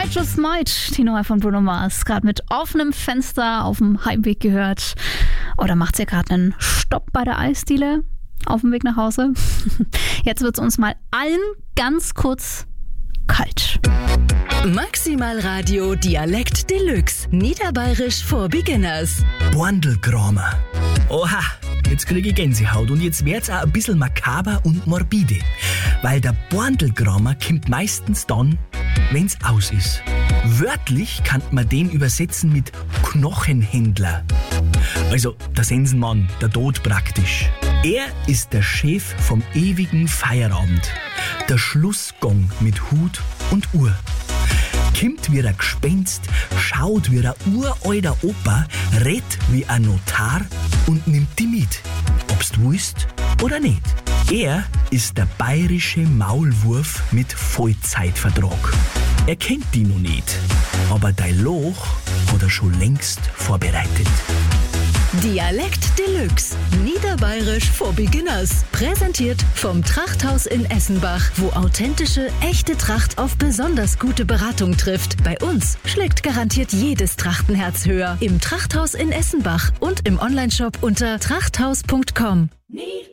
Just Might, die neue von Bruno Mars, gerade mit offenem Fenster auf dem Heimweg gehört. Oder macht ihr gerade einen Stopp bei der Eisdiele auf dem Weg nach Hause? Jetzt wird es uns mal allen ganz kurz kalt. Maximal Radio Dialekt Deluxe. Niederbayerisch for Beginners. Borndelgramer. Oha, jetzt kriege ich Gänsehaut und jetzt wird's auch ein bisschen makaber und morbide. Weil der Borndelgramer kommt meistens dann, wenn's aus ist. Wörtlich kann man den übersetzen mit Knochenhändler. Also der Sensenmann, der Tod praktisch. Er ist der Chef vom ewigen Feierabend. Der Schlussgong mit Hut und Uhr. Kommt wie ein Gespenst, schaut wie ein uralter Opa, redt wie ein Notar und nimmt die mit, ob's du willst oder nicht. Er ist der bayerische Maulwurf mit Vollzeitvertrag. Er kennt die noch nicht, aber dein Loch hat er schon längst vorbereitet. Dialekt Deluxe. Niederbayerisch for Beginners. Präsentiert vom Trachthaus in Essenbach, wo authentische, echte Tracht auf besonders gute Beratung trifft. Bei uns schlägt garantiert jedes Trachtenherz höher. Im Trachthaus in Essenbach und im Onlineshop unter trachthaus.com.